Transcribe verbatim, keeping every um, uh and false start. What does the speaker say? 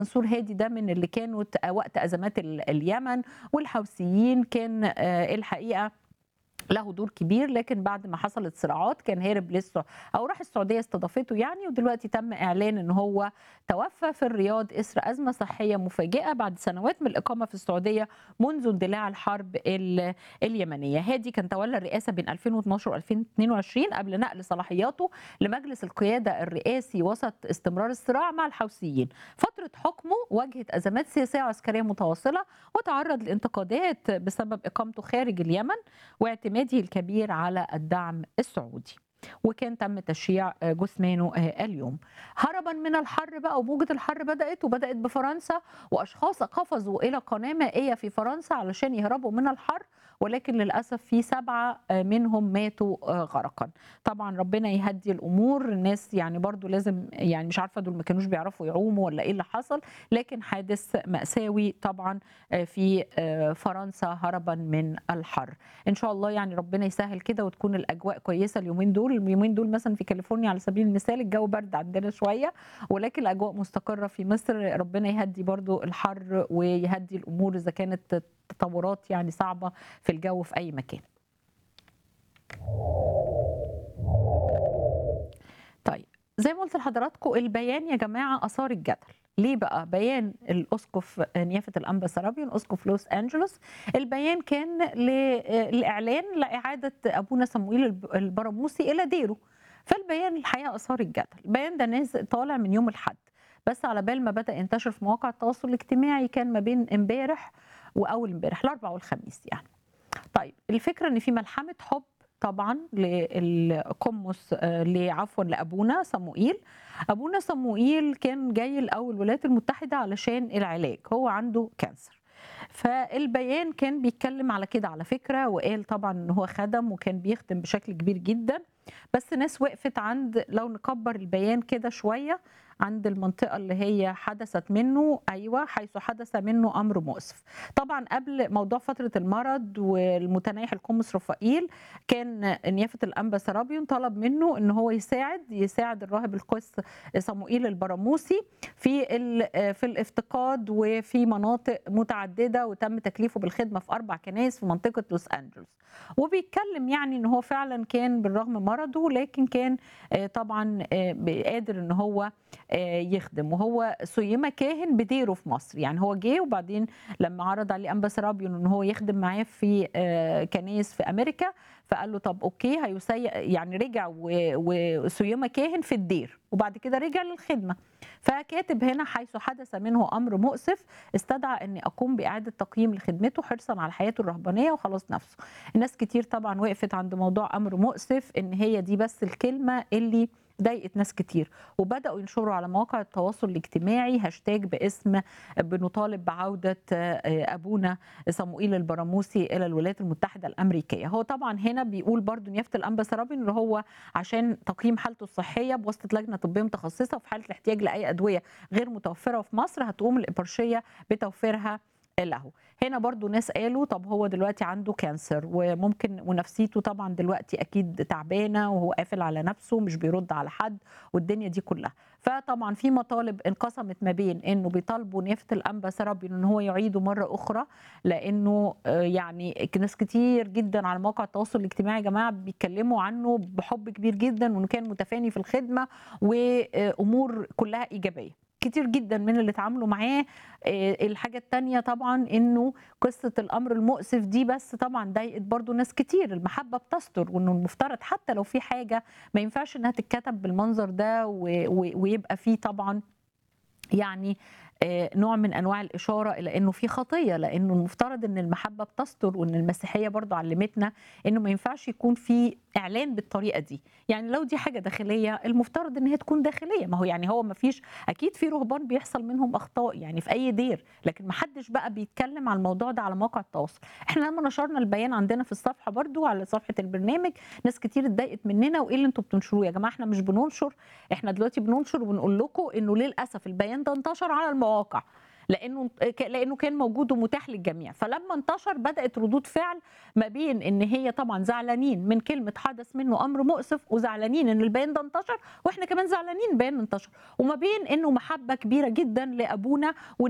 منصور هادي ده من اللي كانوا ت وقت أزمات ال اليمن والحوثيين كان آآ الحقيقة له دور كبير، لكن بعد ما حصلت صراعات كان هرب للس أو راح السعودية استضافته يعني، ودلوقتي تم إعلان إن هو توفى في الرياض إثر أزمة صحية مفاجئة بعد سنوات من الإقامة في السعودية منذ اندلاع الحرب ال اليمنية. هادي كان تولى الرئاسة بين ألفين واتناشر وألفين واتنين وعشرين قبل نقل صلاحياته لمجلس القيادة الرئاسي وسط استمرار الصراع مع الحوثيين. فترة حكمه واجهت أزمات سياسية وعسكرية متواصلة وتعرض لانتقادات بسبب إقامته خارج اليمن واعتماده الكبير على الدعم السعودي. وكان تم تشييع جثمانه اليوم. هربا من الحر بقى وموجة الحر بدأت وبدأت بفرنسا، وأشخاص قفزوا إلى قناة مائية في فرنسا علشان يهربوا من الحر، ولكن للأسف في سبعة منهم ماتوا غرقا. طبعا ربنا يهدي الأمور، الناس يعني برضو لازم يعني مش عارفة دول ما كانوش بيعرفوا يعوموا ولا إيه اللي حصل، لكن حادث مأساوي طبعا في فرنسا هربا من الحر. إن شاء الله يعني ربنا يسهل كده وتكون الأجواء كويسة اليومين دول. اليومين دول مثلا في كاليفورنيا على سبيل المثال الجو برد عندنا شوية، ولكن الأجواء مستقرة في مصر. ربنا يهدي برضو الحر ويهدي الأمور إذا كانت تطورات يعني صعبة في الجو في أي مكان. طيب زي ما قلت لحضراتكم البيان يا جماعة أثار الجدل. ليه بقى؟ بيان الأسقف نيافة الأنبا سرابيون أسقف لوس أنجلوس، البيان كان للإعلان لإعادة أبونا صموئيل البراموسي إلى ديره. فالبيان الحقيقة أثار الجدل. البيان ده نازل طالع من يوم الأحد، بس على بال ما بدأ ينتشر في مواقع التواصل الاجتماعي كان ما بين امبارح وأول امبارح الأربعاء والخميس يعني. طيب الفكرة إن في ملحمة حب طبعا للقمص عفوا لأبونا صموئيل. أبونا صموئيل كان جاي الأول الولايات المتحدة علشان العلاج، هو عنده كانسر. فالبيان كان بيتكلم على كده على فكرة، وقال طبعا إن هو خدم وكان بيخدم بشكل كبير جدا، بس ناس وقفت عند لو نكبر البيان كده شوية عند المنطقة اللي هي حدثت منه، أيوة حيث حدث منه أمر مؤسف. طبعا قبل موضوع فترة المرض والمتنايح القمص رفائيل كان نيافة الأنبا سرابيون طلب منه إن هو يساعد يساعد الراهب القس صموئيل البراموسي في في الافتقاد وفي مناطق متعددة، وتم تكليفه بالخدمة في أربع كنائس في منطقة لوس أنجلوس. وبيتكلم يعني إن هو فعلا كان بالرغم مرضه لكن كان طبعا قادر إن هو يخدم، وهو سيما كاهن بديره في مصر. يعني هو جه وبعدين لما عرض عليه أنبا سرابيون ان هو يخدم معاه في كنايس في امريكا، فقال له طب اوكي هيسي يعني رجع وسيما كاهن في الدير وبعد كده رجع للخدمه. فكاتب هنا حيث حدث منه امر مؤسف استدعى اني اقوم باعاده تقييم لخدمته حرصا على حياته الرهبانيه وخلاص نفسه. الناس كتير طبعا وقفت عند موضوع امر مؤسف ان هي دي بس الكلمه اللي ضايقت ناس كتير، وبداوا ينشروا على مواقع التواصل الاجتماعي هاشتاج باسم بنطالب بعوده ابونا صموئيل البراموسي الى الولايات المتحده الامريكيه. هو طبعا هنا بيقول برضو نيافه الانبا سرابيون اللي هو عشان تقييم حالته الصحيه بواسطه لجنه طبيه متخصصه، وفي حاله الاحتياج لاي ادويه غير متوفره في مصر هتقوم الابرشيه بتوفيرها له. هنا برضو ناس قالوا طب هو دلوقتي عنده كانسر وممكن ونفسيته طبعا دلوقتي اكيد تعبانه وهو قافل على نفسه مش بيرد على حد والدنيا دي كلها. فطبعا في مطالب انقسمت ما بين انه بيطالبوا نيافه الانبا سرابيون ان هو يعيده مره اخرى، لانه يعني ناس كتير جدا على مواقع التواصل الاجتماعي يا جماعه بيتكلموا عنه بحب كبير جدا وانه كان متفاني في الخدمه وامور كلها ايجابيه. كتير جدا من اللي اتعاملوا معاه. الحاجة التانية طبعا انه قصة الامر المؤسف دي بس طبعا ضايقت برضو ناس كتير. المحبة بتستر، وانه المفترض حتى لو في حاجة ما ينفعش انها تتكتب بالمنظر ده ويبقى فيه طبعا يعني نوع من انواع الاشاره الى انه في خطيه، لانه المفترض ان المحبه بتستر، وان المسيحيه برضو علمتنا انه ما ينفعش يكون في اعلان بالطريقه دي. يعني لو دي حاجه داخليه المفترض ان هي تكون داخليه، ما هو يعني هو ما فيش اكيد في رهبان بيحصل منهم اخطاء يعني في اي دير، لكن ما حدش بقى بيتكلم على الموضوع ده على مواقع التواصل. احنا لما نشرنا البيان عندنا في الصفحه برضو على صفحه البرنامج ناس كتير اتضايقت مننا، وايه اللي انتوا بتنشروه يا جماعه؟ احنا مش بننشر، احنا دلوقتي بننشر وبنقول لكم انه للاسف البيان ده انتشر على المواقع، لانه لانه كان موجود ومتاح للجميع. فلما انتشر بدات ردود فعل ما بين ان هي طبعا زعلانين من كلمه حدث منه امر مؤسف، وزعلانين ان البيان ده انتشر، واحنا كمان زعلانين البيان انتشر، وما بين انه محبه كبيره جدا لابونا